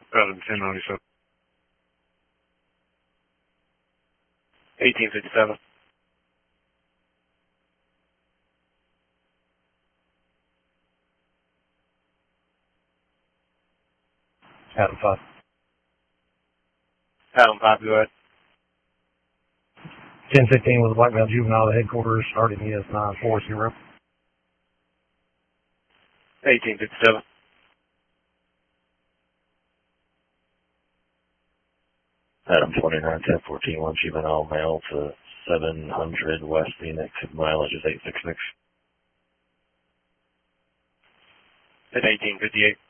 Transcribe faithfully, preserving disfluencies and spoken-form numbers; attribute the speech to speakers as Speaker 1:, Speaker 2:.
Speaker 1: Adam ten ninety-seven. eighteen fifty-seven.
Speaker 2: Adam five.
Speaker 1: Adam five, go ahead.
Speaker 2: ten fifteen with a black male juvenile to headquarters starting E S nine four zero.
Speaker 1: eighteen fifty-seven.
Speaker 3: Adam twenty-nine ten fourteen one juvenile male to seven hundred West Phoenix, mileage is eight six six.
Speaker 1: At eighteen fifty-eight.